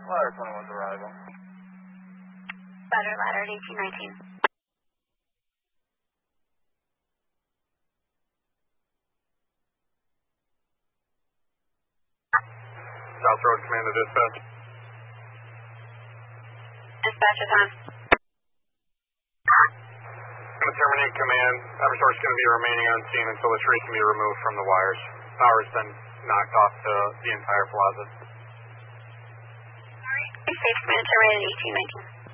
Ladder 21's arrival. Ladder at 1819. South Road Command to dispatch. Dispatch is on. Going to terminate command. Eversource is going to be remaining on scene until the tree can be removed from the wires. Power's been knocked off to the entire plaza. Safe command terminated 1819.